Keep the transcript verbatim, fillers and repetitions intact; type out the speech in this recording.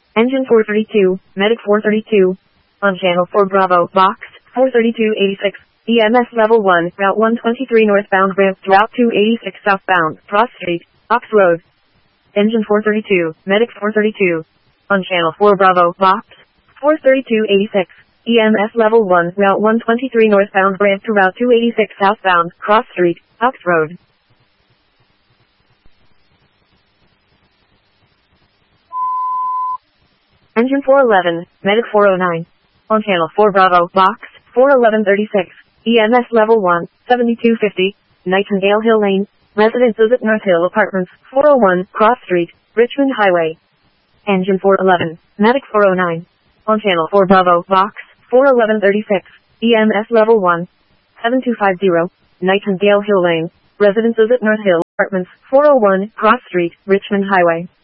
Engine four thirty-two, Medic four thirty-two. On channel four Bravo, box, four thirty-two eighty-six. E M S level one, route one twenty-three northbound ramp to route two eighty-six southbound, Cross Street, Ox Road. Engine four thirty-two, Medic four thirty-two. On channel four Bravo, box, four thirty-two eighty-six. E M S level one, route one twenty-three northbound ramp to route two eighty-six southbound, Cross Street, Ox Road. Engine four eleven, Medic four oh nine. On channel four Bravo, box, four eleven thirty-six. E M S level one, seventy-two fifty, Nightingale Hill Lane, Residences at North Hill Apartments, four oh one, Cross Street, Richmond Highway. Engine four eleven, Medic four oh nine. On channel four Bravo, box, four eleven thirty-six. E M S level one, seven two five zero, Nightingale Hill Lane, Residences at North Hill Apartments, four oh one, Cross Street, Richmond Highway.